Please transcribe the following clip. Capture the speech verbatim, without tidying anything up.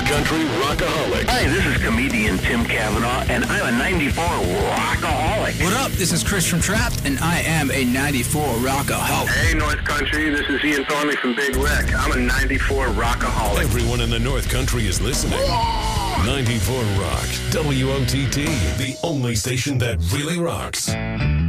Country Rockaholic. Hi, this is comedian Tim Cavanaugh, and I'm a ninety-four Rockaholic. What up? This is Chris from Trapped, and I am a ninety-four Rockaholic. Hey, North Country, this is Ian Thornley from Big Wreck. I'm a ninety-four Rockaholic. Everyone in the North Country is listening. ninety-four Rock, W O T T, the only station that really rocks.